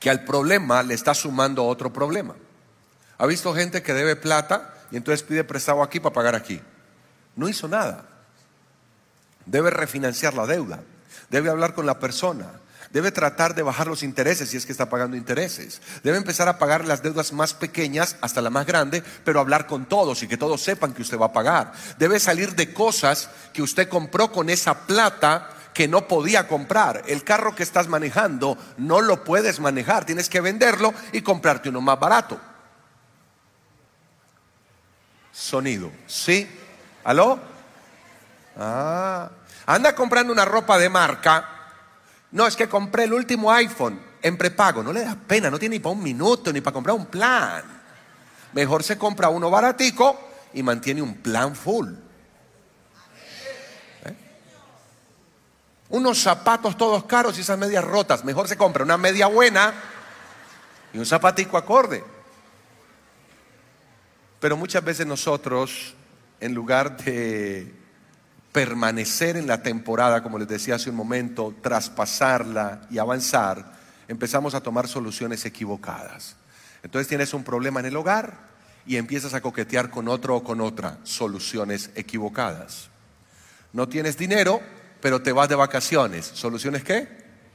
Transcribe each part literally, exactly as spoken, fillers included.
que al problema le está sumando otro problema. ¿Ha visto gente que debe plata y entonces pide prestado aquí para pagar aquí? No hizo nada. Debe refinanciar la deuda, debe hablar con la persona, debe tratar de bajar los intereses si es que está pagando intereses, debe empezar a pagar las deudas más pequeñas hasta la más grande, pero hablar con todos y que todos sepan que usted va a pagar. Debe salir de cosas que usted compró con esa plata que no podía comprar. El carro que estás manejando no lo puedes manejar, tienes que venderlo y comprarte uno más barato. Sonido, ¿sí? ¿Aló? Ah, anda comprando una ropa de marca. No, es que compré el último iPhone en prepago. No le da pena, no tiene ni para un minuto ni para comprar un plan. Mejor se compra uno baratico y mantiene un plan full. ¿Eh? Unos zapatos todos caros y esas medias rotas. Mejor se compra una media buena y un zapatico acorde. Pero muchas veces nosotros, en lugar de permanecer en la temporada, como les decía hace un momento, traspasarla y avanzar, empezamos a tomar soluciones equivocadas. Entonces tienes un problema en el hogar y empiezas a coquetear con otro o con otra, soluciones equivocadas. No tienes dinero, pero te vas de vacaciones, ¿soluciones qué?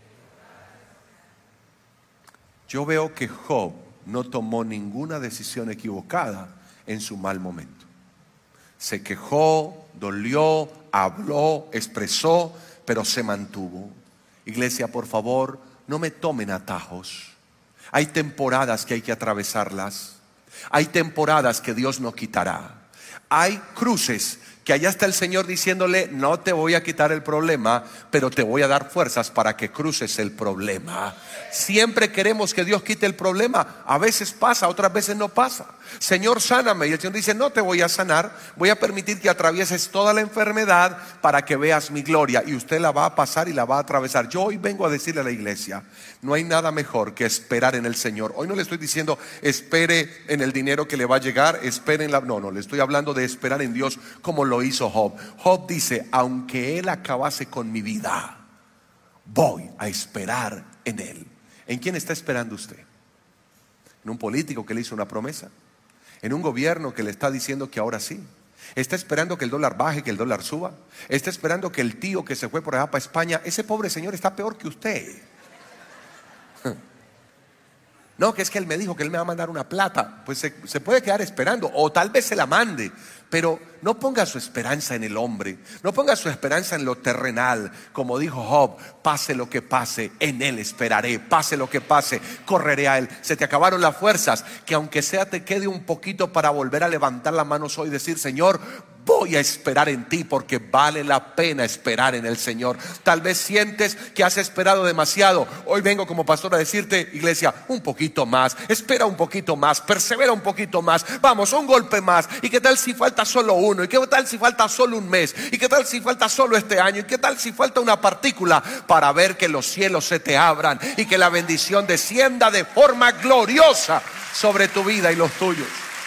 Yo veo que Job no tomó ninguna decisión equivocada en su mal momento. Se quejó, dolió, habló, expresó, pero se mantuvo. Iglesia, por favor, no me tomen atajos. Hay temporadas que hay que atravesarlas. Hay temporadas que Dios no quitará. Hay cruces que allá está el Señor diciéndole: no te voy a quitar el problema, pero te voy a dar fuerzas para que cruces el problema. Siempre queremos que Dios quite el problema. A veces pasa, otras veces no pasa. Señor, sáname. Y el Señor dice: no te voy a sanar, voy a permitir que atravieses toda la enfermedad para que veas mi gloria. Y usted la va a pasar y la va a atravesar. Yo hoy vengo a decirle a la iglesia: no hay nada mejor que esperar en el Señor. Hoy no le estoy diciendo espere en el dinero que le va a llegar, espere en la... No, no, le estoy hablando de esperar en Dios como lo hizo Job. Job dice: aunque Él acabase con mi vida, voy a esperar en Él. ¿En quién está esperando usted? ¿En un político que le hizo una promesa? ¿En un gobierno que le está diciendo que ahora sí? ¿Está esperando que el dólar baje, que el dólar suba? ¿Está esperando que el tío que se fue por allá para España, ese pobre señor está peor que usted? No, que es que él me dijo que él me va a mandar una plata. Pues se, se puede quedar esperando, o tal vez se la mande, pero no ponga su esperanza en el hombre, no ponga su esperanza en lo terrenal. Como dijo Job: pase lo que pase, en Él esperaré. Pase lo que pase, correré a Él. Se te acabaron las fuerzas, que aunque sea te quede un poquito para volver a levantar las manos hoy y decir: Señor, voy a esperar en ti, porque vale la pena esperar en el Señor. Tal vez sientes que has esperado demasiado. Hoy vengo como pastor a decirte: iglesia, un poquito más, espera un poquito más, persevera un poquito más, vamos, un golpe más. ¿Y qué tal si falta solo uno? ¿Y qué tal si falta solo un mes? ¿Y qué tal si falta solo este año? ¿Y qué tal si falta una partícula? Para ver que los cielos se te abran y que la bendición descienda de forma gloriosa sobre tu vida y los tuyos.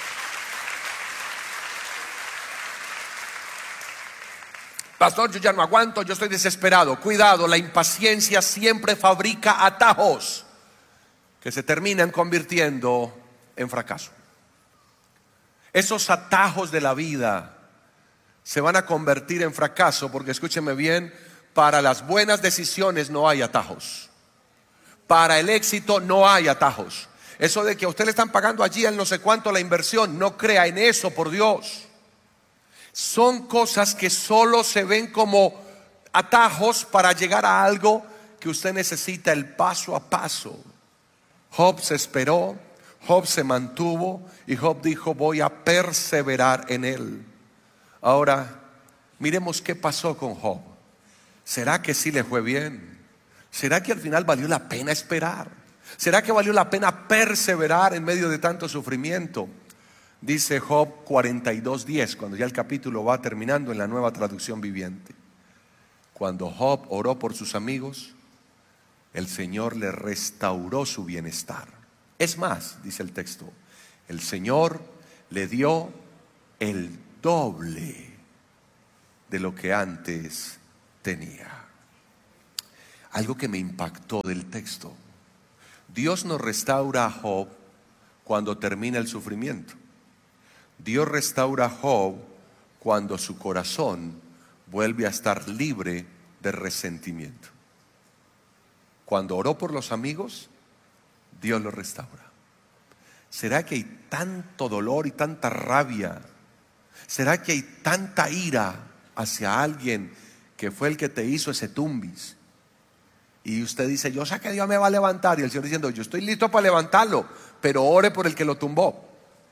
Pastor, yo ya no aguanto, yo estoy desesperado. Cuidado, la impaciencia siempre fabrica atajos que se terminan convirtiendo en fracaso. Esos atajos de la vida se van a convertir en fracaso, porque escúcheme bien, para las buenas decisiones no hay atajos. Para el éxito no hay atajos. Eso de que a usted le están pagando allí el no sé cuánto la inversión, no crea en eso, por Dios. Son cosas que solo se ven como atajos para llegar a algo que usted necesita, el paso a paso. Job se esperó, Job se mantuvo y Job dijo: voy a perseverar en él. Ahora, miremos qué pasó con Job. ¿Será que sí le fue bien? ¿Será que al final valió la pena esperar? ¿Será que valió la pena perseverar en medio de tanto sufrimiento? Dice Job cuarenta y dos diez, cuando ya el capítulo va terminando en la Nueva Traducción Viviente: cuando Job oró por sus amigos, el Señor le restauró su bienestar. Es más, dice el texto, el Señor le dio el doble de lo que antes tenía. Algo que me impactó del texto: Dios no restaura a Job cuando termina el sufrimiento. Dios restaura a Job cuando su corazón vuelve a estar libre de resentimiento. Cuando oró por los amigos, Dios lo restaura. ¿Será que hay tanto dolor y tanta rabia? ¿Será que hay tanta ira hacia alguien que fue el que te hizo ese tumbis? Y usted dice, yo sé que Dios me va a levantar. Y el Señor diciendo, yo estoy listo para levantarlo, pero ore por el que lo tumbó.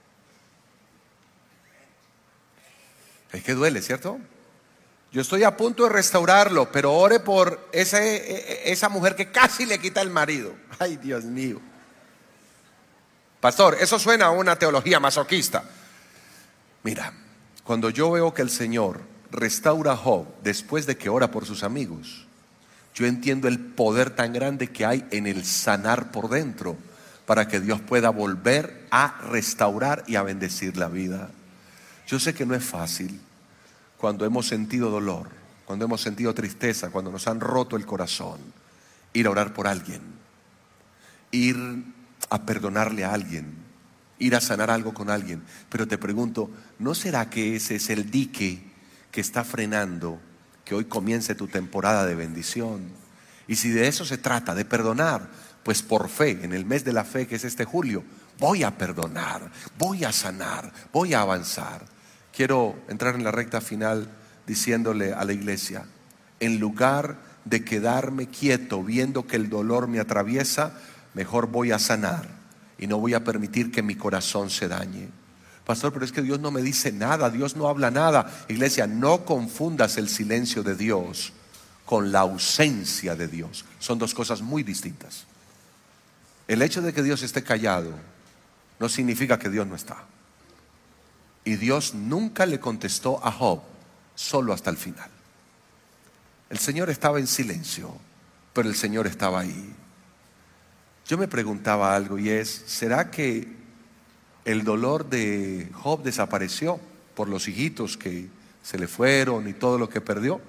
Es que duele, ¿cierto? Yo estoy a punto de restaurarlo, pero ore por ese, esa mujer que casi le quita el marido. Ay, Dios mío. Pastor, eso suena a una teología masoquista. Mira, cuando yo veo que el Señor restaura a Job después de que ora por sus amigos, yo entiendo el poder tan grande que hay en el sanar por dentro para que Dios pueda volver a restaurar y a bendecir la vida. Yo sé que no es fácil cuando hemos sentido dolor, cuando hemos sentido tristeza, cuando nos han roto el corazón, ir a orar por alguien, ir a perdonarle a alguien, ir a sanar algo con alguien. Pero te pregunto, ¿no será que ese es el dique que está frenando que hoy comience tu temporada de bendición? Y si de eso se trata, de perdonar, pues por fe, en el mes de la fe que es este julio, voy a perdonar, voy a sanar, voy a avanzar. Quiero entrar en la recta final diciéndole a la iglesia, en lugar de quedarme quieto viendo que el dolor me atraviesa, mejor voy a sanar y no voy a permitir que mi corazón se dañe. Pastor, pero es que Dios no me dice nada, Dios no habla nada. Iglesia, no confundas el silencio de Dios con la ausencia de Dios. Son dos cosas muy distintas. El hecho de que Dios esté callado no significa que Dios no está. Y Dios nunca le contestó a Job solo hasta el final. El Señor estaba en silencio, pero el Señor estaba ahí. Yo me preguntaba algo y es, ¿será que el dolor de Job desapareció por los hijitos que se le fueron y todo lo que perdió?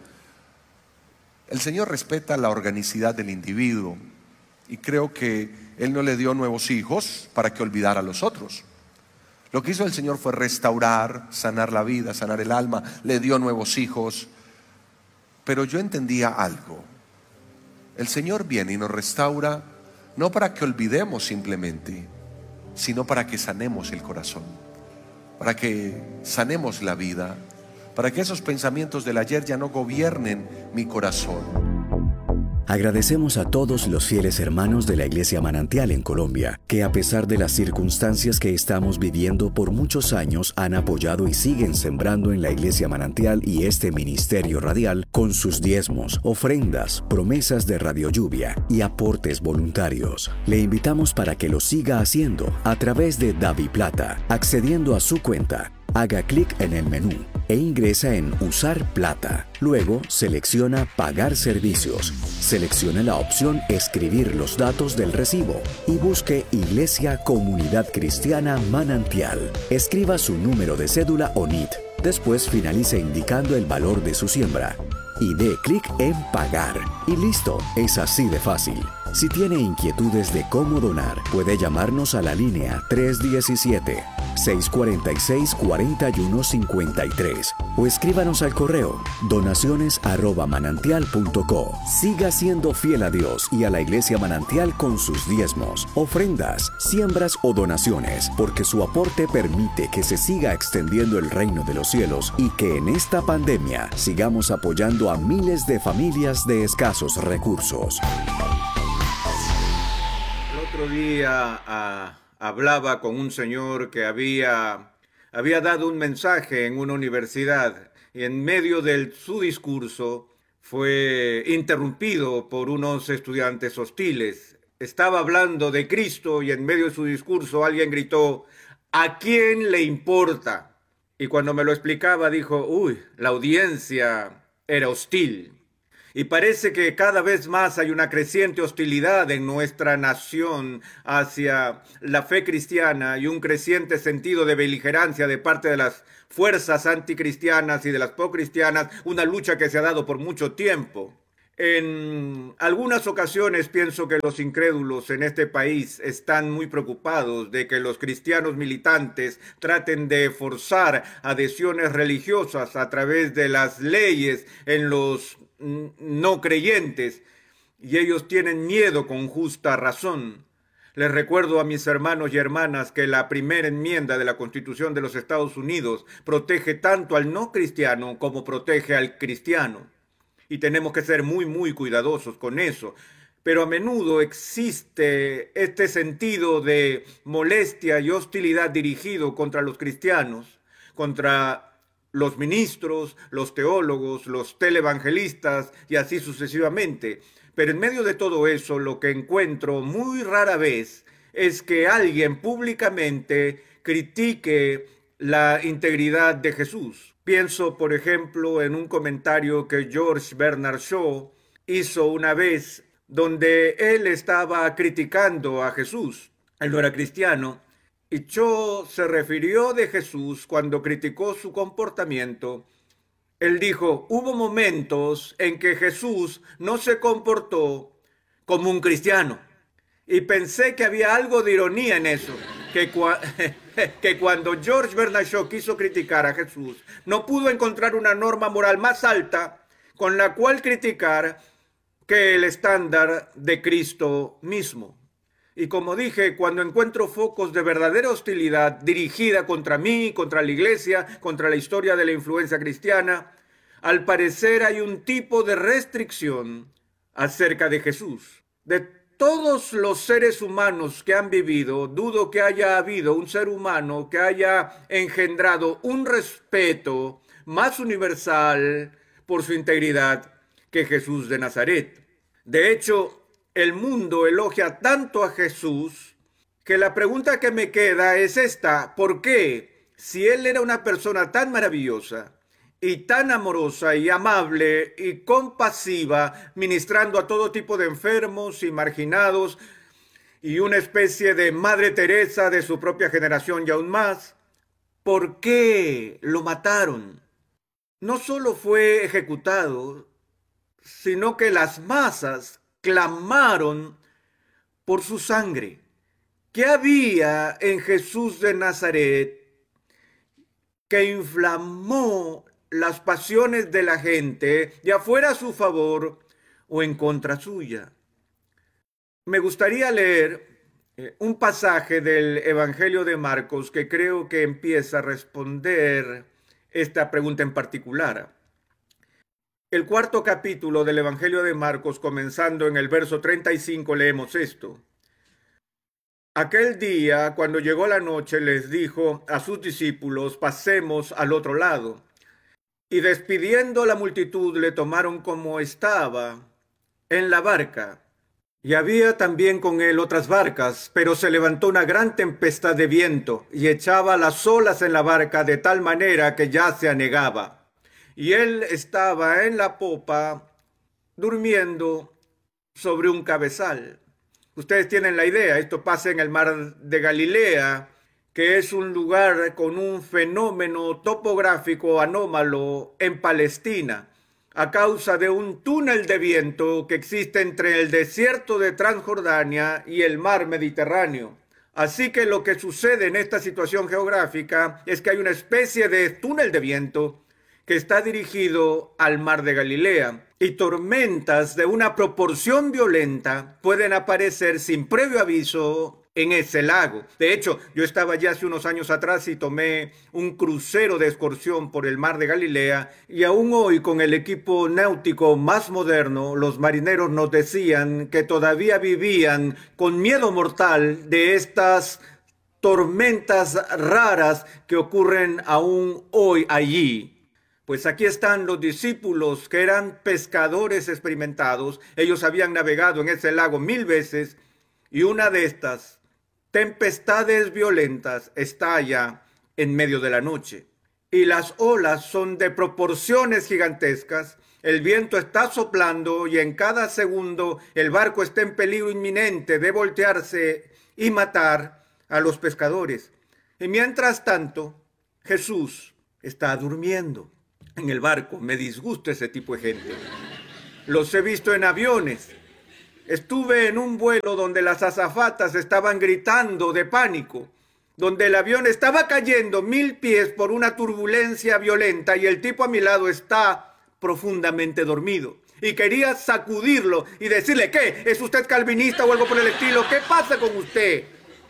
El Señor respeta la organicidad del individuo y creo que Él no le dio nuevos hijos para que olvidara a los otros. Lo que hizo el Señor fue restaurar, sanar la vida, sanar el alma, le dio nuevos hijos. Pero yo entendía algo. El Señor viene y nos restaura no para que olvidemos simplemente, sino para que sanemos el corazón, para que sanemos la vida, para que esos pensamientos del ayer ya no gobiernen mi corazón. Agradecemos a todos los fieles hermanos de la Iglesia Manantial en Colombia, que a pesar de las circunstancias que estamos viviendo por muchos años han apoyado y siguen sembrando en la Iglesia Manantial y este ministerio radial con sus diezmos, ofrendas, promesas de Radio Lluvia y aportes voluntarios. Le invitamos para que lo siga haciendo a través de DaviPlata, accediendo a su cuenta. Haga clic en el menú e ingresa en Usar Plata. Luego selecciona Pagar servicios. Seleccione la opción Escribir los datos del recibo y busque Iglesia Comunidad Cristiana Manantial. Escriba su número de cédula o N I T. Después finalice indicando el valor de su siembra y dé clic en Pagar. Y listo, es así de fácil. Si tiene inquietudes de cómo donar, puede llamarnos a la línea tres uno siete, seis cuatro seis, cuatro uno cinco tres o escríbanos al correo donaciones arroba manantial punto co. Siga siendo fiel a Dios y a la Iglesia Manantial con sus diezmos, ofrendas, siembras o donaciones, porque su aporte permite que se siga extendiendo el reino de los cielos y que en esta pandemia sigamos apoyando a miles de familias de escasos recursos. Otro día uh, hablaba con un señor que había, había dado un mensaje en una universidad y en medio de su discurso fue interrumpido por unos estudiantes hostiles. Estaba hablando de Cristo y en medio de su discurso alguien gritó, ¿a quién le importa? Y cuando me lo explicaba dijo, uy, la audiencia era hostil. Y parece que cada vez más hay una creciente hostilidad en nuestra nación hacia la fe cristiana y un creciente sentido de beligerancia de parte de las fuerzas anticristianas y de las pro-cristianas, una lucha que se ha dado por mucho tiempo. En algunas ocasiones pienso que los incrédulos en este país están muy preocupados de que los cristianos militantes traten de forzar adhesiones religiosas a través de las leyes en los no creyentes, y ellos tienen miedo con justa razón. Les recuerdo a mis hermanos y hermanas que la primera enmienda de la Constitución de los Estados Unidos protege tanto al no cristiano como protege al cristiano. Y tenemos que ser muy, muy cuidadosos con eso. Pero a menudo existe este sentido de molestia y hostilidad dirigido contra los cristianos, contra los ministros, los teólogos, los televangelistas y así sucesivamente. Pero en medio de todo eso, lo que encuentro muy rara vez es que alguien públicamente critique la integridad de Jesús. Pienso, por ejemplo, en un comentario que George Bernard Shaw hizo una vez, donde él estaba criticando a Jesús. Él no era cristiano, y Shaw se refirió de Jesús cuando criticó su comportamiento. Él dijo, hubo momentos en que Jesús no se comportó como un cristiano. Y pensé que había algo de ironía en eso, que, cua que cuando George Bernard Shaw quiso criticar a Jesús, no pudo encontrar una norma moral más alta con la cual criticar que el estándar de Cristo mismo. Y como dije, cuando encuentro focos de verdadera hostilidad dirigida contra mí, contra la iglesia, contra la historia de la influencia cristiana, al parecer hay un tipo de restricción acerca de Jesús. De todos los seres humanos que han vivido, dudo que haya habido un ser humano que haya engendrado un respeto más universal por su integridad que Jesús de Nazaret. De hecho, el mundo elogia tanto a Jesús que la pregunta que me queda es esta: ¿por qué, si él era una persona tan maravillosa y tan amorosa y amable y compasiva, ministrando a todo tipo de enfermos y marginados, y una especie de Madre Teresa de su propia generación y aún más, ¿por qué lo mataron? No solo fue ejecutado, sino que las masas clamaron por su sangre. ¿Qué había en Jesús de Nazaret que inflamó las pasiones de la gente, ya fuera a su favor o en contra suya? Me gustaría leer eh, un pasaje del Evangelio de Marcos que creo que empieza a responder esta pregunta en particular. El cuarto capítulo del Evangelio de Marcos, comenzando en el verso treinta y cinco, leemos esto. Aquel día, cuando llegó la noche, les dijo a sus discípulos, pasemos al otro lado. Y despidiendo la multitud, le tomaron como estaba en la barca. Y había también con él otras barcas, pero se levantó una gran tempestad de viento y echaba las olas en la barca de tal manera que ya se anegaba. Y él estaba en la popa durmiendo sobre un cabezal. Ustedes tienen la idea, esto pasa en el mar de Galilea, que es un lugar con un fenómeno topográfico anómalo en Palestina, a causa de un túnel de viento que existe entre el desierto de Transjordania y el mar Mediterráneo. Así que lo que sucede en esta situación geográfica es que hay una especie de túnel de viento que está dirigido al mar de Galilea, y tormentas de una proporción violenta pueden aparecer sin previo aviso en ese lago. De hecho, yo estaba ya hace unos años atrás y tomé un crucero de excursión por el mar de Galilea, y aún hoy, con el equipo náutico más moderno, los marineros nos decían que todavía vivían con miedo mortal de estas tormentas raras que ocurren aún hoy allí. Pues aquí están los discípulos que eran pescadores experimentados. Ellos habían navegado en ese lago mil veces, y una de estas tempestades violentas estalla en medio de la noche. Y las olas son de proporciones gigantescas. El viento está soplando y en cada segundo el barco está en peligro inminente de voltearse y matar a los pescadores. Y mientras tanto, Jesús está durmiendo en el barco. Me disgusta ese tipo de gente. los he visto en aviones. Estuve en un vuelo donde las azafatas estaban gritando de pánico, donde el avión estaba cayendo mil pies por una turbulencia violenta y el tipo a mi lado está profundamente dormido. Y quería sacudirlo y decirle, ¿qué? ¿Es usted calvinista o algo por el estilo? ¿Qué pasa con usted?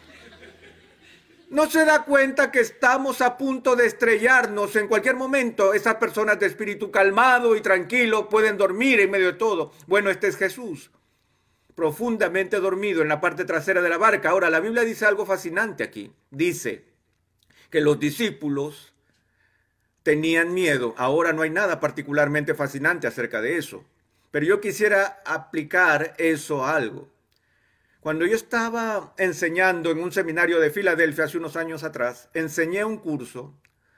¿No se da cuenta que estamos a punto de estrellarnos en cualquier momento? Esas personas de espíritu calmado y tranquilo pueden dormir en medio de todo. Bueno, este es Jesús, profundamente dormido en la parte trasera de la barca. Ahora, la Biblia dice algo fascinante aquí. Dice que los discípulos tenían miedo. Ahora no hay nada particularmente fascinante acerca de eso. Pero yo quisiera aplicar eso a algo. Cuando yo estaba enseñando en un seminario de Filadelfia hace unos años atrás, enseñé un curso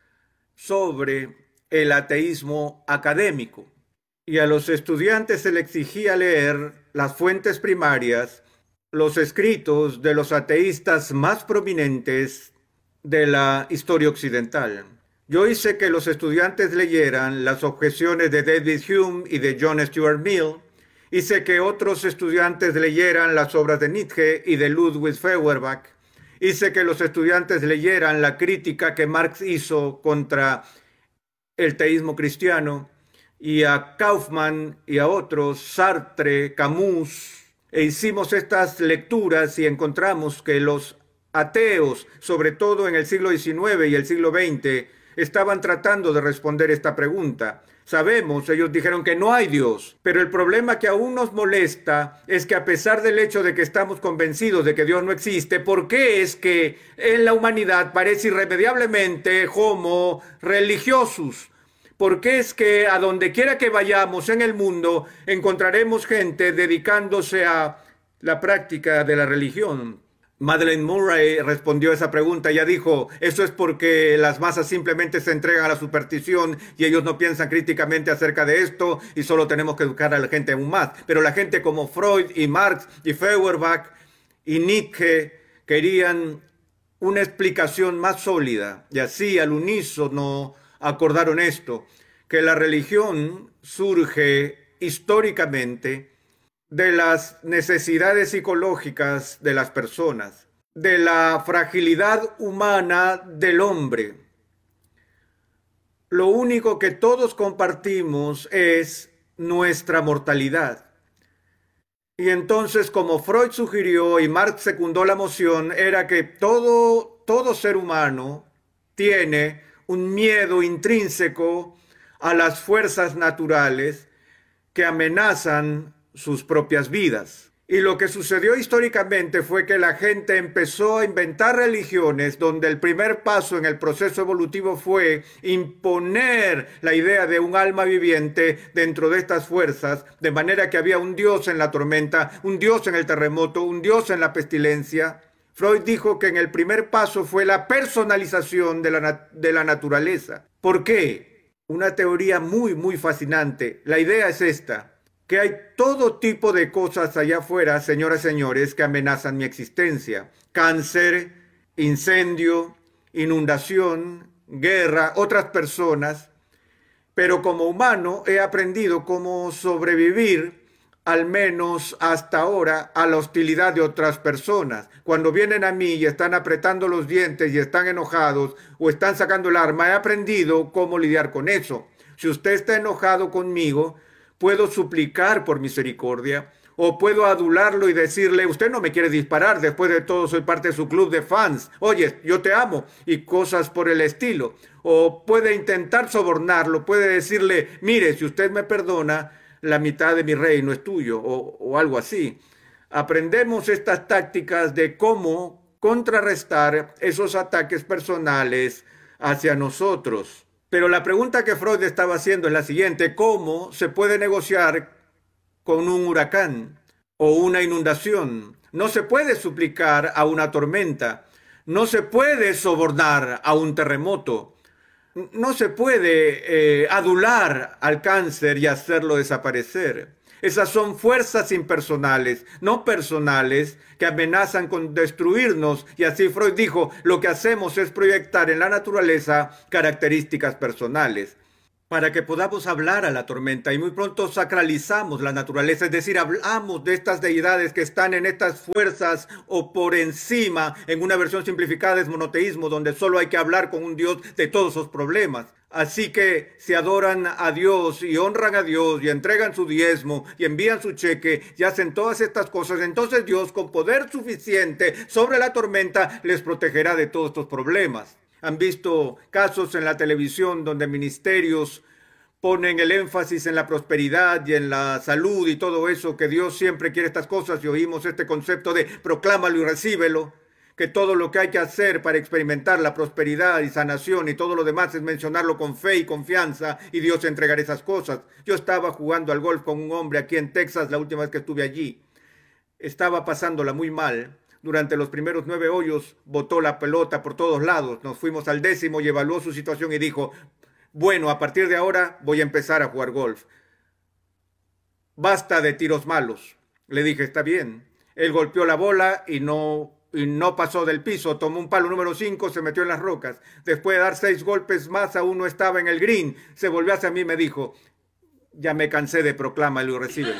sobre el ateísmo académico. Y a los estudiantes se les exigía leer las fuentes primarias, los escritos de los ateístas más prominentes de la historia occidental. Yo hice que los estudiantes leyeran las objeciones de David Hume y de John Stuart Mill. Hice que otros estudiantes leyeran las obras de Nietzsche y de Ludwig Feuerbach. Hice que los estudiantes leyeran la crítica que Marx hizo contra el teísmo cristiano, y a Kaufman y a otros, Sartre, Camus, e hicimos estas lecturas y encontramos que los ateos, sobre todo en el siglo diecinueve y el siglo veinte, estaban tratando de responder esta pregunta. Sabemos, ellos dijeron que no hay Dios, pero el problema que aún nos molesta es que a pesar del hecho de que estamos convencidos de que Dios no existe, ¿por qué es que en la humanidad parece irremediablemente homo religiosus? ¿Por qué es que a donde quiera que vayamos en el mundo encontraremos gente dedicándose a la práctica de la religión? Madeleine Murray respondió a esa pregunta. Ella dijo, eso es porque las masas simplemente se entregan a la superstición y ellos no piensan críticamente acerca de esto y solo tenemos que educar a la gente aún más. Pero la gente como Freud y Marx y Feuerbach y Nietzsche querían una explicación más sólida y así al unísono acordaron esto, que la religión surge históricamente de las necesidades psicológicas de las personas, de la fragilidad humana del hombre. Lo único que todos compartimos es nuestra mortalidad. Y entonces, como Freud sugirió y Marx secundó la moción, era que todo, todo ser humano tiene un miedo intrínseco a las fuerzas naturales que amenazan sus propias vidas. Y lo que sucedió históricamente fue que la gente empezó a inventar religiones donde el primer paso en el proceso evolutivo fue imponer la idea de un alma viviente dentro de estas fuerzas, de manera que había un Dios en la tormenta, un Dios en el terremoto, un Dios en la pestilencia. Freud dijo que en el primer paso fue la personalización de la, de la naturaleza. ¿Por qué? Una teoría muy, muy fascinante. La idea es esta, que hay todo tipo de cosas allá afuera, señoras y señores, que amenazan mi existencia. Cáncer, incendio, inundación, guerra, otras personas. Pero como humano he aprendido cómo sobrevivir, al menos hasta ahora, a la hostilidad de otras personas. Cuando vienen a mí y están apretando los dientes y están enojados o están sacando el arma, he aprendido cómo lidiar con eso. Si usted está enojado conmigo, puedo suplicar por misericordia o puedo adularlo y decirle, usted no me quiere disparar, después de todo soy parte de su club de fans, oye, yo te amo y cosas por el estilo. O puede intentar sobornarlo, puede decirle, mire, si usted me perdona, la mitad de mi reino es tuyo o, o algo así. Aprendemos estas tácticas de cómo contrarrestar esos ataques personales hacia nosotros. Pero la pregunta que Freud estaba haciendo es la siguiente, ¿cómo se puede negociar con un huracán o una inundación? No se puede suplicar a una tormenta, no se puede sobornar a un terremoto, no se puede eh, adular al cáncer y hacerlo desaparecer. Esas son fuerzas impersonales, no personales, que amenazan con destruirnos. Y así Freud dijo, lo que hacemos es proyectar en la naturaleza características personales. para que podamos hablar a la tormenta, y muy pronto sacralizamos la naturaleza, es decir, hablamos de estas deidades que están en estas fuerzas o por encima. En una versión simplificada es monoteísmo, donde solo hay que hablar con un Dios de todos sus problemas. Así que si adoran a Dios y honran a Dios y entregan su diezmo y envían su cheque y hacen todas estas cosas, entonces Dios, con poder suficiente sobre la tormenta, les protegerá de todos estos problemas. Han visto casos en la televisión donde ministerios ponen el énfasis en la prosperidad y en la salud y todo eso, que Dios siempre quiere estas cosas, y oímos este concepto de proclámalo y recíbelo, que todo lo que hay que hacer para experimentar la prosperidad y sanación y todo lo demás es mencionarlo con fe y confianza, y Dios entregará esas cosas. Yo estaba jugando al golf con un hombre aquí en Texas la última vez que estuve allí. Estaba pasándola muy mal. Durante los primeros nueve hoyos botó la pelota por todos lados. Nos fuimos al décimo y evaluó su situación y dijo: bueno, a partir de ahora voy a empezar a jugar golf. Basta de tiros malos. Le dije: está bien. Él golpeó la bola y no, y no pasó del piso. Tomó un palo número cinco, se metió en las rocas. Después de dar seis golpes más, aún no estaba en el green. Se volvió hacia mí y me dijo: ya me cansé de proclámalo y recíbelo.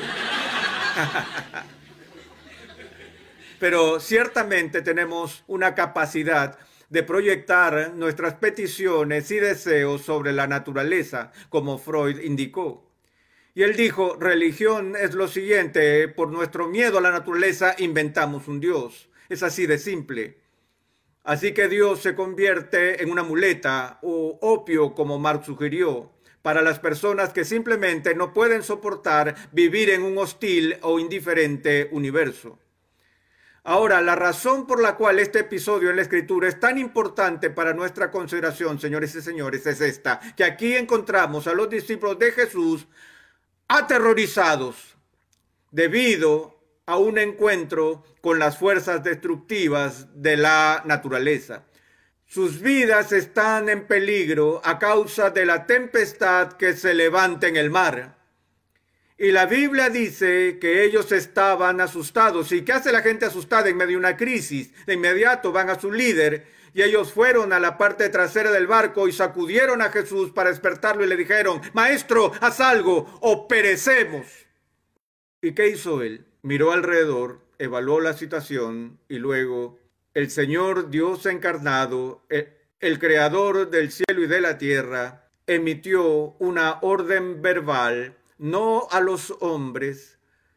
Pero ciertamente tenemos una capacidad de proyectar nuestras peticiones y deseos sobre la naturaleza, como Freud indicó. Y él dijo: religión es lo siguiente, por nuestro miedo a la naturaleza inventamos un Dios. Es así de simple. Así que Dios se convierte en una muleta o opio, como Marx sugirió, para las personas que simplemente no pueden soportar vivir en un hostil o indiferente universo. Ahora, la razón por la cual este episodio en la Escritura es tan importante para nuestra consideración, señores y señores, es esta: que aquí encontramos a los discípulos de Jesús aterrorizados debido a un encuentro con las fuerzas destructivas de la naturaleza. Sus vidas están en peligro a causa de la tempestad que se levanta en el mar. Y la Biblia dice que ellos estaban asustados. ¿Y qué hace la gente asustada en medio de una crisis? De inmediato van a su líder, y ellos fueron a la parte trasera del barco y sacudieron a Jesús para despertarlo y le dijeron: maestro, haz algo o perecemos. ¿Y qué hizo él? Miró alrededor, evaluó la situación, y luego el Señor Dios encarnado, el, el creador del cielo y de la tierra, emitió una orden verbal, no a los hombres,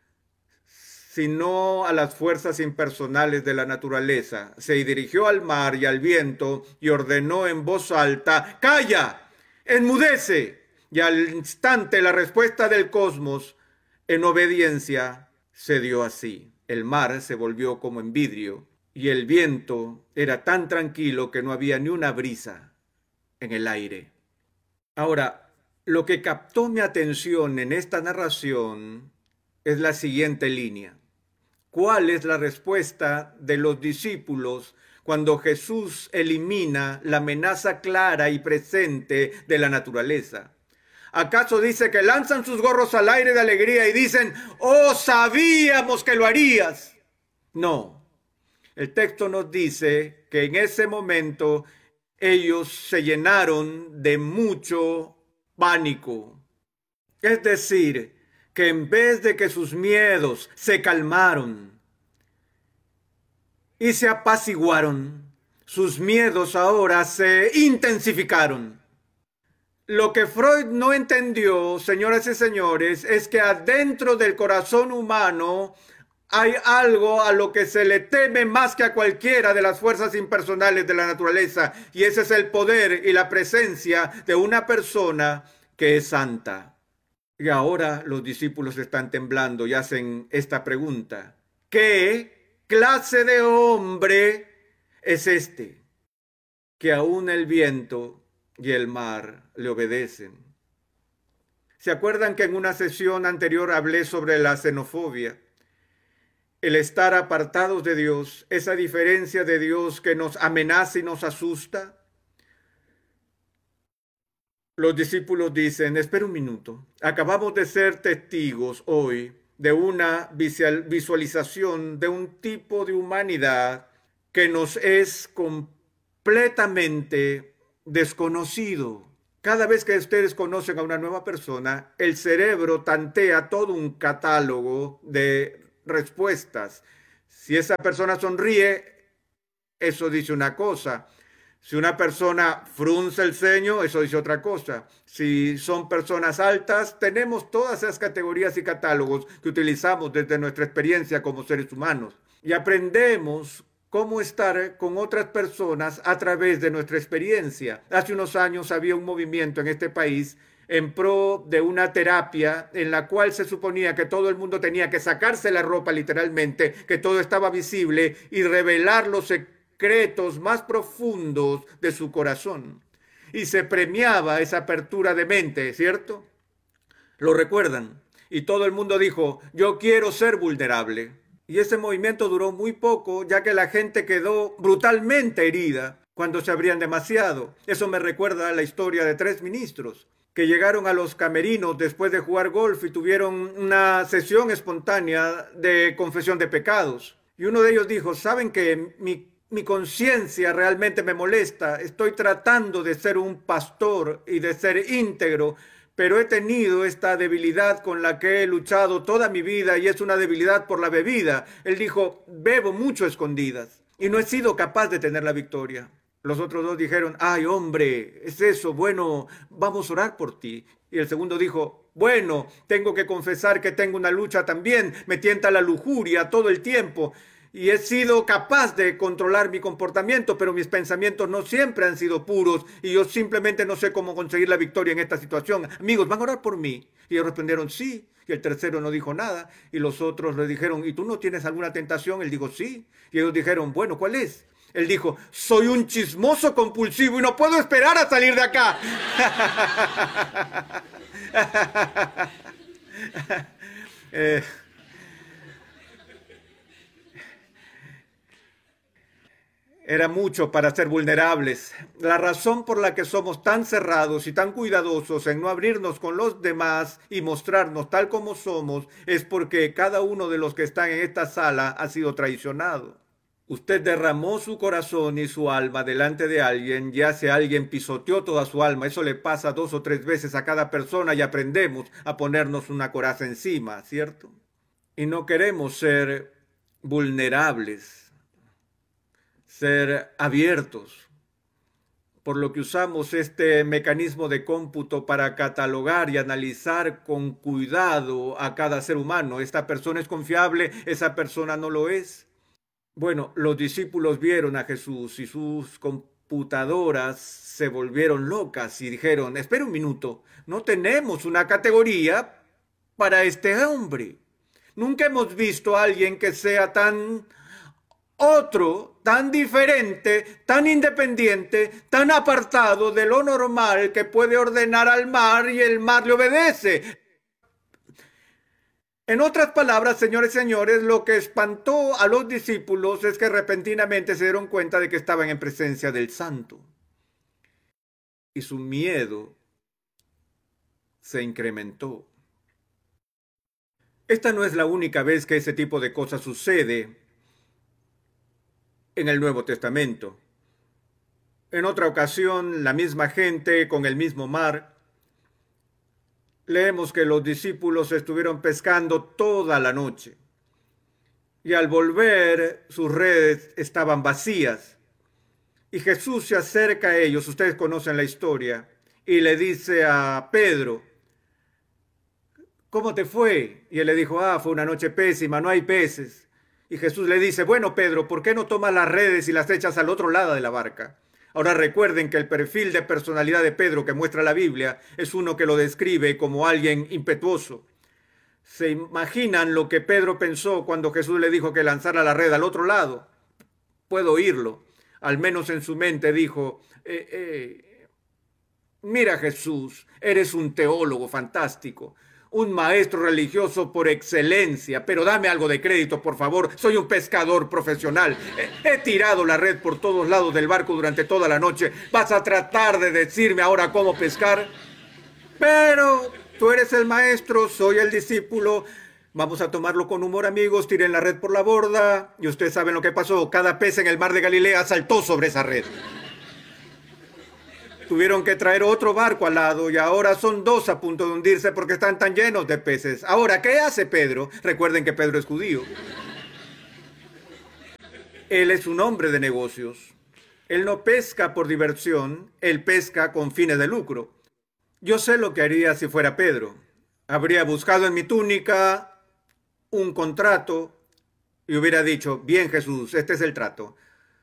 sino a las fuerzas impersonales de la naturaleza. Se dirigió al mar y al viento y ordenó en voz alta: ¡calla! ¡Enmudece! Y al instante la respuesta del cosmos, en obediencia, se dio así. El mar se volvió como en vidrio y el viento era tan tranquilo que no había ni una brisa en el aire. Ahora, lo que captó mi atención en esta narración es la siguiente línea. ¿Cuál es la respuesta de los discípulos cuando Jesús elimina la amenaza clara y presente de la naturaleza? ¿Acaso dice que lanzan sus gorros al aire de alegría y dicen: ¡oh, sabíamos que lo harías! No. El texto nos dice que en ese momento ellos se llenaron de mucho pánico. Es decir, que en vez de que sus miedos se calmaron y se apaciguaron, sus miedos ahora se intensificaron. Lo que Freud no entendió, señoras y señores, es que adentro del corazón humano hay algo a lo que se le teme más que a cualquiera de las fuerzas impersonales de la naturaleza, y ese es el poder y la presencia de una persona que es santa. Y ahora los discípulos están temblando y hacen esta pregunta: ¿qué clase de hombre es este, que aún el viento y el mar le obedecen? ¿Se acuerdan que en una sesión anterior hablé sobre la xenofobia? El estar apartados de Dios, esa diferencia de Dios que nos amenaza y nos asusta. Los discípulos dicen: espera un minuto, acabamos de ser testigos hoy de una visualización de un tipo de humanidad que nos es completamente desconocido. Cada vez que ustedes conocen a una nueva persona, el cerebro tantea todo un catálogo de respuestas. Si esa persona sonríe, eso dice una cosa. Si una persona frunce el ceño, eso dice otra cosa. Si son personas altas, tenemos todas esas categorías y catálogos que utilizamos desde nuestra experiencia como seres humanos. Y aprendemos cómo estar con otras personas a través de nuestra experiencia. Hace unos años había un movimiento en este país en pro de una terapia en la cual se suponía que todo el mundo tenía que sacarse la ropa literalmente, que todo estaba visible y revelar los secretos más profundos de su corazón. Y se premiaba esa apertura de mente, ¿cierto? ¿Lo recuerdan? Y todo el mundo dijo, yo quiero ser vulnerable. Y ese movimiento duró muy poco, ya que la gente quedó brutalmente herida cuando se abrían demasiado. Eso me recuerda a la historia de tres ministros que llegaron a los camerinos después de jugar golf y tuvieron una sesión espontánea de confesión de pecados. Y uno de ellos dijo, ¿saben que mi, mi conciencia realmente me molesta? Estoy tratando de ser un pastor y de ser íntegro, pero he tenido esta debilidad con la que he luchado toda mi vida y es una debilidad por la bebida. Él dijo, bebo mucho a escondidas y no he sido capaz de tener la victoria. Los otros dos dijeron, ay hombre, es eso, bueno, vamos a orar por ti. Y el segundo dijo, bueno, tengo que confesar que tengo una lucha también, me tienta la lujuria todo el tiempo. Y he sido capaz de controlar mi comportamiento, pero mis pensamientos no siempre han sido puros y yo simplemente no sé cómo conseguir la victoria en esta situación. Amigos, ¿van a orar por mí? Y ellos respondieron, sí. Y el tercero no dijo nada. Y los otros le dijeron, ¿y tú no tienes alguna tentación? Él dijo, sí. Y ellos dijeron, bueno, ¿cuál es? Él dijo, soy un chismoso compulsivo y no puedo esperar a salir de acá. eh... Era mucho para ser vulnerables. La razón por la que somos tan cerrados y tan cuidadosos en no abrirnos con los demás y mostrarnos tal como somos es porque cada uno de los que están en esta sala ha sido traicionado. Usted derramó su corazón y su alma delante de alguien, ya sea alguien pisoteó toda su alma. Eso le pasa dos o tres veces a cada persona y aprendemos a ponernos una coraza encima, ¿cierto? Y no queremos ser vulnerables, ser abiertos, por lo que usamos este mecanismo de cómputo para catalogar y analizar con cuidado a cada ser humano. Esta persona es confiable, esa persona no lo es. Bueno, los discípulos vieron a Jesús y sus computadoras se volvieron locas y dijeron, espera un minuto, no tenemos una categoría para este hombre. Nunca hemos visto a alguien que sea tan otro, tan diferente, tan independiente, tan apartado de lo normal que puede ordenar al mar y el mar le obedece. En otras palabras, señores y señores, lo que espantó a los discípulos es que repentinamente se dieron cuenta de que estaban en presencia del Santo. Y su miedo se incrementó. Esta no es la única vez que ese tipo de cosas sucede en el Nuevo Testamento. En otra ocasión, la misma gente con el mismo mar. Leemos que los discípulos estuvieron pescando toda la noche y al volver sus redes estaban vacías. Y Jesús se acerca a ellos, ustedes conocen la historia, y le dice a Pedro, ¿cómo te fue? Y él le dijo, ah, fue una noche pésima, no hay peces. Y Jesús le dice, bueno Pedro, ¿por qué no tomas las redes y las echas al otro lado de la barca? Ahora recuerden que el perfil de personalidad de Pedro que muestra la Biblia es uno que lo describe como alguien impetuoso. ¿Se imaginan lo que Pedro pensó cuando Jesús le dijo que lanzara la red al otro lado? Puedo oírlo. Al menos en su mente dijo, eh, eh, mira Jesús, eres un teólogo fantástico, un maestro religioso por excelencia, pero dame algo de crédito, por favor. Soy un pescador profesional. He, he tirado la red por todos lados del barco durante toda la noche. ¿Vas a tratar de decirme ahora cómo pescar? Pero tú eres el maestro, soy el discípulo. Vamos a tomarlo con humor, amigos. Tiren la red por la borda. Y ustedes saben lo que pasó. Cada pez en el mar de Galilea saltó sobre esa red. Tuvieron que traer otro barco al lado y ahora son dos a punto de hundirse porque están tan llenos de peces. Ahora, ¿qué hace Pedro? Recuerden que Pedro es judío. Él es un hombre de negocios. Él no pesca por diversión, él pesca con fines de lucro. Yo sé lo que haría si fuera Pedro. Habría buscado en mi túnica un contrato y hubiera dicho, bien Jesús, este es el trato.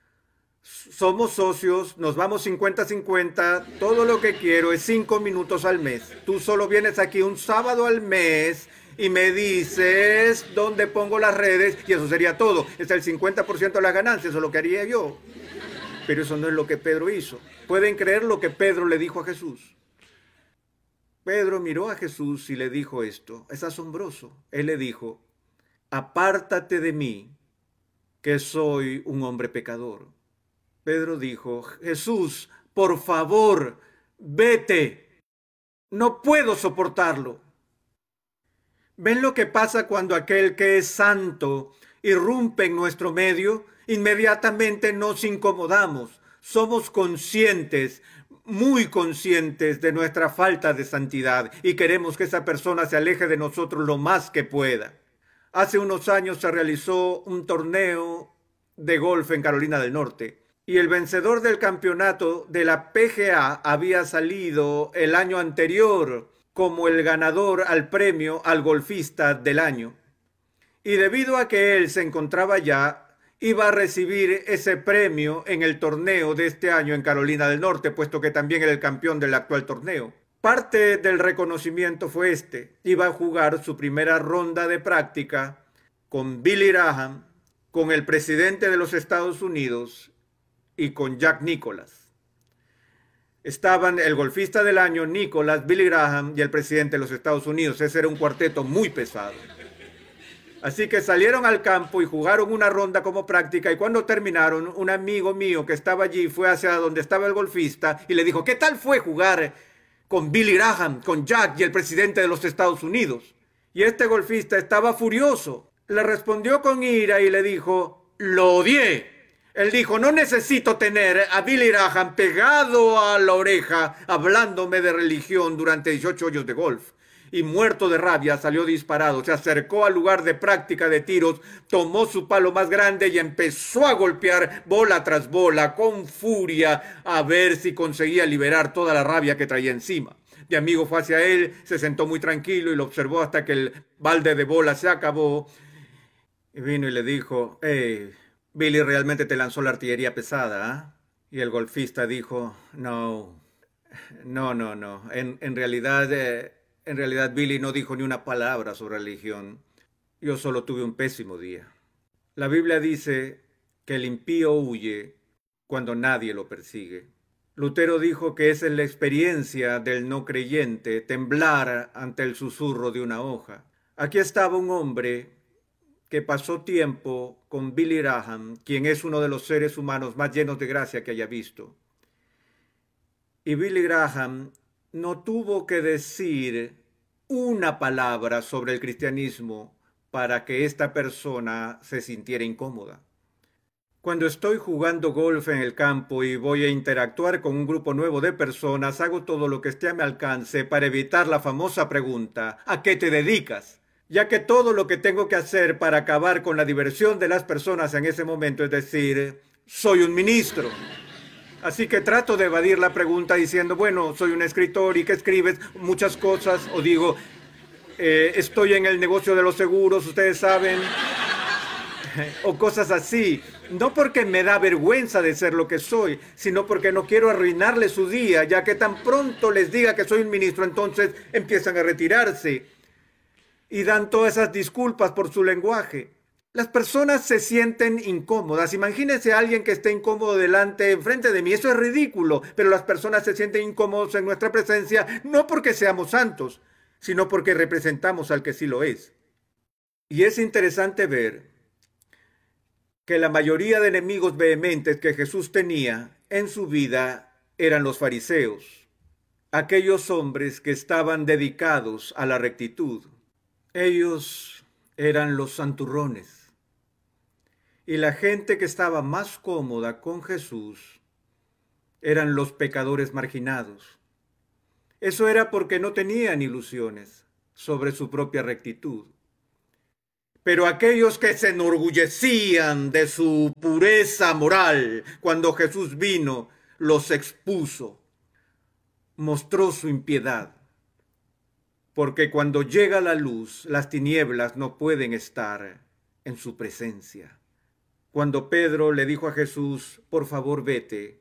Somos socios, nos vamos cincuenta cincuenta, todo lo que quiero es cinco minutos al mes. Tú solo vienes aquí un sábado al mes y me dices dónde pongo las redes y eso sería todo. Es el cincuenta por ciento de las ganancias, eso es lo que haría yo. Pero eso no es lo que Pedro hizo. ¿Pueden creer lo que Pedro le dijo a Jesús? Pedro miró a Jesús y le dijo esto. Es asombroso. Él le dijo, apártate de mí, que soy un hombre pecador. Pedro dijo, Jesús, por favor, vete. No puedo soportarlo. ¿Ven lo que pasa cuando aquel que es santo irrumpe en nuestro medio? Inmediatamente nos incomodamos. Somos conscientes, muy conscientes de nuestra falta de santidad y queremos que esa persona se aleje de nosotros lo más que pueda. Hace unos años se realizó un torneo de golf en Carolina del Norte. Y el vencedor del campeonato de la P G A había salido el año anterior como el ganador al premio al golfista del año. Y debido a que él se encontraba allá, iba a recibir ese premio en el torneo de este año en Carolina del Norte, puesto que también era el campeón del actual torneo. Parte del reconocimiento fue este. Iba a jugar su primera ronda de práctica con Billy Graham, con el presidente de los Estados Unidos y con Jack Nicklaus. Estaban el golfista del año, Nicklaus, Billy Graham y el presidente de los Estados Unidos. Ese era un cuarteto muy pesado. Así que salieron al campo y jugaron una ronda como práctica y cuando terminaron, un amigo mío que estaba allí fue hacia donde estaba el golfista y le dijo, ¿qué tal fue jugar con Billy Graham, con Jack y el presidente de los Estados Unidos? Y este golfista estaba furioso. Le respondió con ira y le dijo, lo odié. Él dijo, no necesito tener a Billy Graham pegado a la oreja hablándome de religión durante dieciocho hoyos de golf. Y muerto de rabia salió disparado, se acercó al lugar de práctica de tiros, tomó su palo más grande y empezó a golpear bola tras bola con furia a ver si conseguía liberar toda la rabia que traía encima. Mi amigo fue hacia él, se sentó muy tranquilo y lo observó hasta que el balde de bola se acabó. Y vino y le dijo, hey, Billy realmente te lanzó la artillería pesada, ¿eh? Y el golfista dijo, no, no, no, no, en, en realidad... Eh, En realidad, Billy no dijo ni una palabra sobre religión. Yo solo tuve un pésimo día. La Biblia dice que el impío huye cuando nadie lo persigue. Lutero dijo que esa es la experiencia del no creyente, temblar ante el susurro de una hoja. Aquí estaba un hombre que pasó tiempo con Billy Graham, quien es uno de los seres humanos más llenos de gracia que haya visto. Y Billy Graham no tuvo que decir una palabra sobre el cristianismo para que esta persona se sintiera incómoda. Cuando estoy jugando golf en el campo y voy a interactuar con un grupo nuevo de personas, hago todo lo que esté a mi alcance para evitar la famosa pregunta, ¿a qué te dedicas? Ya que todo lo que tengo que hacer para acabar con la diversión de las personas en ese momento es decir, soy un ministro. Así que trato de evadir la pregunta diciendo, bueno, soy un escritor y ¿qué escribes? Muchas cosas. O digo, eh, estoy en el negocio de los seguros, ustedes saben. O cosas así. No porque me da vergüenza de ser lo que soy, sino porque no quiero arruinarle su día, ya que tan pronto les diga que soy un ministro, entonces empiezan a retirarse y dan todas esas disculpas por su lenguaje. Las personas se sienten incómodas. Imagínense a alguien que esté incómodo delante, enfrente de mí. Eso es ridículo, pero las personas se sienten incómodos en nuestra presencia, no porque seamos santos, sino porque representamos al que sí lo es. Y es interesante ver que la mayoría de enemigos vehementes que Jesús tenía en su vida eran los fariseos, aquellos hombres que estaban dedicados a la rectitud. Ellos eran los santurrones. Y la gente que estaba más cómoda con Jesús eran los pecadores marginados. Eso era porque no tenían ilusiones sobre su propia rectitud. Pero aquellos que se enorgullecían de su pureza moral, cuando Jesús vino, los expuso, mostró su impiedad. Porque cuando llega la luz, las tinieblas no pueden estar en su presencia. Cuando Pedro le dijo a Jesús, por favor vete,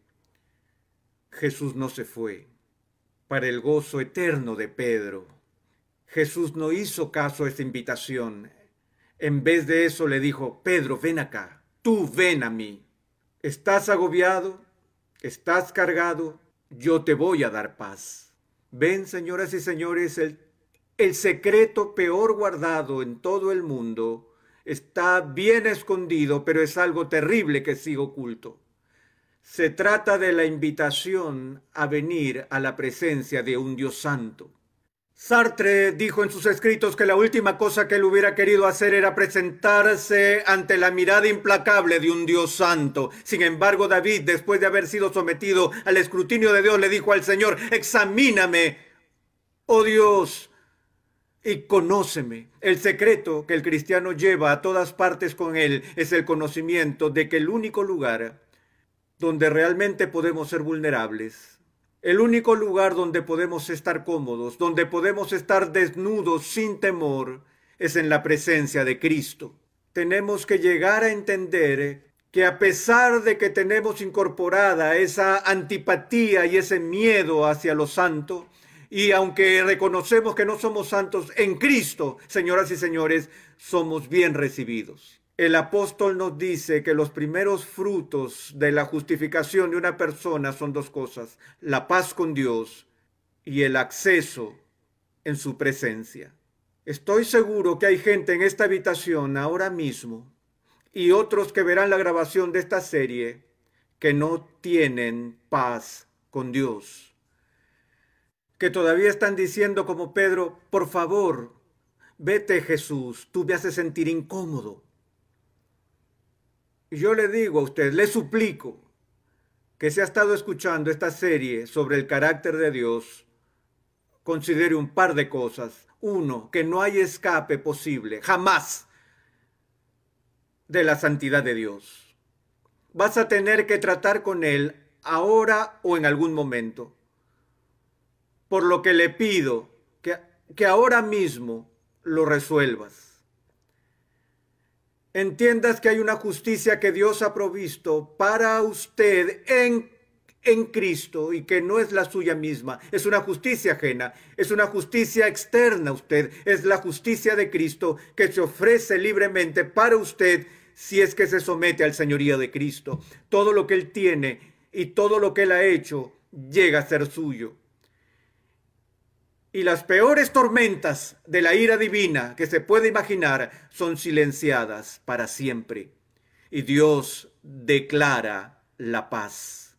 Jesús no se fue. Para el gozo eterno de Pedro, Jesús no hizo caso a esta invitación. En vez de eso le dijo, Pedro, ven acá, tú ven a mí. ¿Estás agobiado? ¿Estás cargado? Yo te voy a dar paz. Ven, señoras y señores, el, el secreto peor guardado en todo el mundo está bien escondido, pero es algo terrible que sigue oculto. Se trata de la invitación a venir a la presencia de un Dios santo. Sartre dijo en sus escritos que la última cosa que él hubiera querido hacer era presentarse ante la mirada implacable de un Dios santo. Sin embargo, David, después de haber sido sometido al escrutinio de Dios, le dijo al Señor, examíname, oh Dios, y conóceme. El secreto que el cristiano lleva a todas partes con él es el conocimiento de que el único lugar donde realmente podemos ser vulnerables, el único lugar donde podemos estar cómodos, donde podemos estar desnudos sin temor, es en la presencia de Cristo. Tenemos que llegar a entender que a pesar de que tenemos incorporada esa antipatía y ese miedo hacia lo santo, y aunque reconocemos que no somos santos en Cristo, señoras y señores, somos bien recibidos. El apóstol nos dice que los primeros frutos de la justificación de una persona son dos cosas: la paz con Dios y el acceso en su presencia. Estoy seguro que hay gente en esta habitación ahora mismo y otros que verán la grabación de esta serie que no tienen paz con Dios, que todavía están diciendo como Pedro, por favor, vete Jesús, tú me haces sentir incómodo. Y yo le digo a usted, le suplico que si ha estado escuchando esta serie sobre el carácter de Dios, considere un par de cosas. Uno, que no hay escape posible, jamás, de la santidad de Dios. Vas a tener que tratar con Él ahora o en algún momento. Por lo que le pido que, que ahora mismo lo resuelvas. Entiendas que hay una justicia que Dios ha provisto para usted en, en Cristo y que no es la suya misma. Es una justicia ajena, es una justicia externa a usted. Es la justicia de Cristo que se ofrece libremente para usted si es que se somete al señorío de Cristo. Todo lo que Él tiene y todo lo que Él ha hecho llega a ser suyo. Y las peores tormentas de la ira divina que se puede imaginar son silenciadas para siempre. Y Dios declara la paz.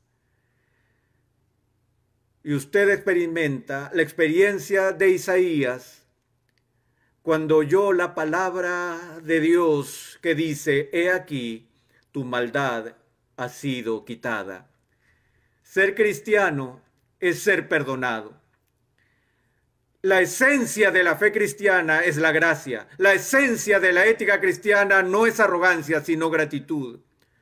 Y usted experimenta la experiencia de Isaías cuando oyó la palabra de Dios que dice, he aquí, tu maldad ha sido quitada. Ser cristiano es ser perdonado. La esencia de la fe cristiana es la gracia. La esencia de la ética cristiana no es arrogancia, sino gratitud.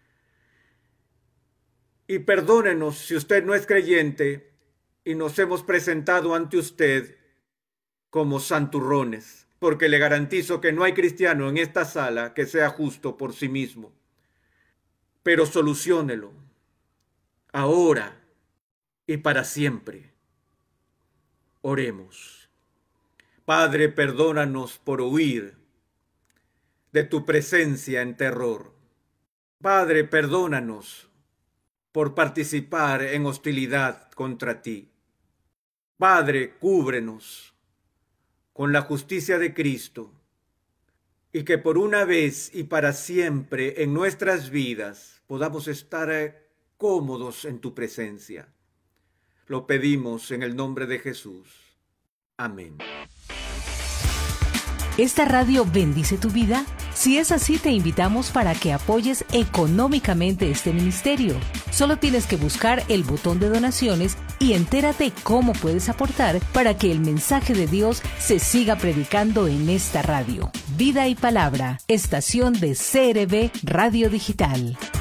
Y perdónenos si usted no es creyente y nos hemos presentado ante usted como santurrones, porque le garantizo que no hay cristiano en esta sala que sea justo por sí mismo. Pero soluciónelo, ahora y para siempre. Oremos. Padre, perdónanos por huir de tu presencia en terror. Padre, perdónanos por participar en hostilidad contra ti. Padre, cúbrenos con la justicia de Cristo y que por una vez y para siempre en nuestras vidas podamos estar cómodos en tu presencia. Lo pedimos en el nombre de Jesús. Amén. ¿Esta radio bendice tu vida? Si es así, te invitamos para que apoyes económicamente este ministerio. Solo tienes que buscar el botón de donaciones y entérate cómo puedes aportar para que el mensaje de Dios se siga predicando en esta radio. Vida y Palabra, estación de C R B Radio Digital.